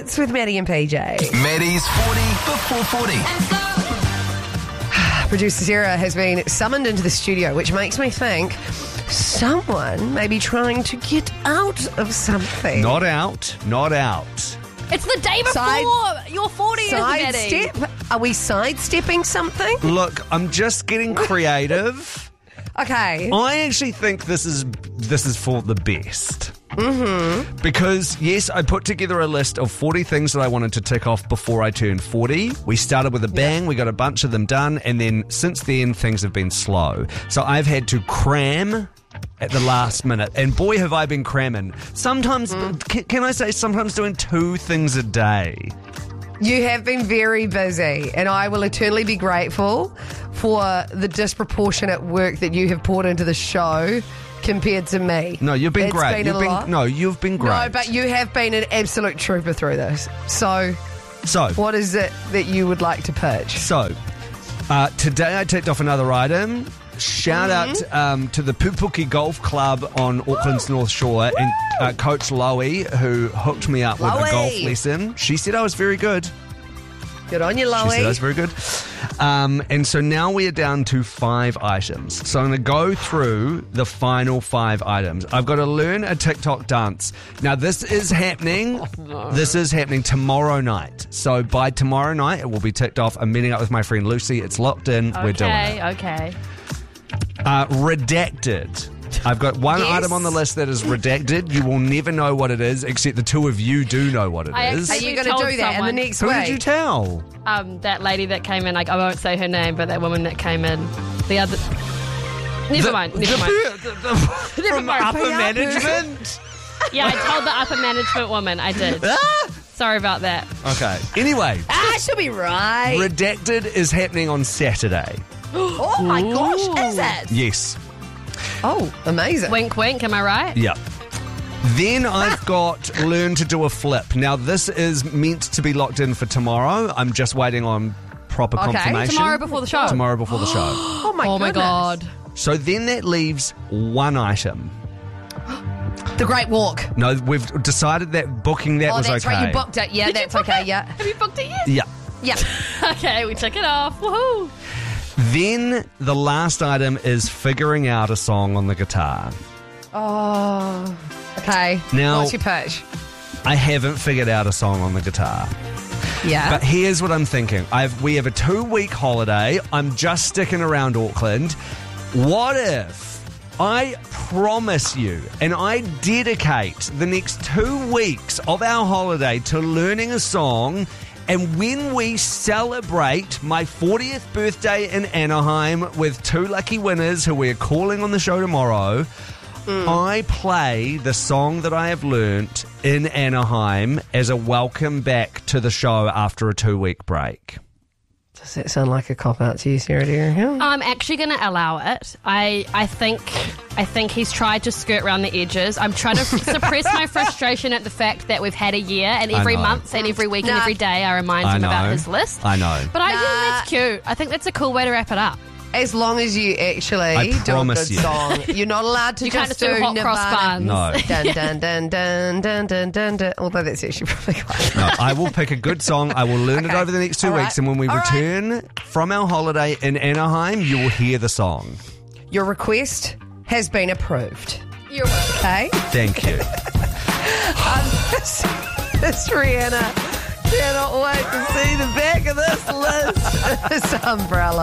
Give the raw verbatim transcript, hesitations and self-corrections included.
Hits with Maddie and P J. Maddie's forty before forty. Producer Sarah has been summoned into the studio, which makes me think someone may be trying to get out of something. Not out, not out. It's the day before Side- your fortieth, Maddie. Sidestep? Are we sidestepping something? Look, I'm just getting creative. Okay. I actually think this is this is for the best. Mm-hmm. Because, yes, I put together a list of forty things that I wanted to tick off before I turned forty. We started with a bang, yeah. We got a bunch of them done, and then since then, things have been slow. So I've had to cram at the last minute, and boy, have I been cramming. Sometimes, mm. can, can I say, sometimes doing two things a day. You have been very busy, and I will eternally be grateful for the disproportionate work that you have poured into the show compared to me. No, you've been it's great. Been you've a been, lot. No, you've been great. No, but you have been an absolute trooper through this. So, so what is it that you would like to pitch? So, uh, today I ticked off another item. Shout mm-hmm. out um, to the Pupuki Golf Club on Auckland's North Shore. Woo! And uh, Coach Loie, who hooked me up with Loie. a golf lesson. She said I was very good. Good on you, Loie. She said I was very good. Um, and so now we are down to five items. So I'm going to go through the final five items. I've got to learn a TikTok dance. Now, this is happening. Oh, no. This is happening tomorrow night. So by tomorrow night, it will be ticked off. I'm meeting up with my friend Lucy. It's locked in. Okay, We're doing it. Okay, okay. Uh, redacted. I've got one yes. item on the list that is redacted. You will never know what it is, except the two of you do know what it I is. Are actually you going to told do that someone. in the next Who week? did you tell? Um, that lady that came in, like, I won't say her name, but that woman that came in, the other. Never The- mind. Never the- mind. the- the- Never From mind. upper P R management? Yeah, I told the upper management woman. I did. Ah! Sorry about that. Okay. Anyway, Ah, she'll be right. redacted is happening on Saturday. Oh my gosh, is it? Yes. Oh, amazing. Wink, wink. Am I right? Yeah. Then I've got learn to do a flip. Now, this is meant to be locked in for tomorrow. I'm just waiting on proper Okay. confirmation. Tomorrow before the show. Tomorrow before the show. Oh my oh my goodness. god. So then that leaves one item. The Great Walk. No, we've decided that booking that Oh, was that's okay. right. You booked it. Yeah, Did you that's book okay. it? Yeah. Have you booked it yet? Yeah. Yeah. Okay, we took it off. Woohoo. Then the last item is figuring out a song on the guitar. Oh. Okay. Now- What's your pitch? I haven't figured out a song on the guitar. Yeah. But here's what I'm thinking. I've we have a two-week holiday. I'm just sticking around Auckland. What if I promise you and I dedicate the next two weeks of our holiday to learning a song, and when we celebrate my fortieth birthday in Anaheim with two lucky winners who we're calling on the show tomorrow, Mm. I play the song that I have learnt in Anaheim as a welcome back to the show after a two-week break. Does that sound like a cop-out to you, Sarah dear? I'm actually going to allow it. I I think I think he's tried to skirt around the edges. I'm trying to suppress my frustration at the fact that we've had a year, and I every know. month and every week Nah. and every day I remind I him know. about his list. I know. But I Nah. think that's cute. I think that's a cool way to wrap it up. As long as you actually I do a promise good you. song. You're not allowed to You can't just just do hot cross Nirvana. buns. No. Dun, dun, dun, dun, dun, dun, dun, dun. Although that's actually probably quite... No, I will pick a good song. I will learn Okay. it over the next two All right. weeks, and when we All right. return from our holiday in Anaheim, you will hear the song. Your request has been approved. You're welcome. Okay? Thank you. Um, this, this Rihanna cannot wait to see the back of this list. This umbrella.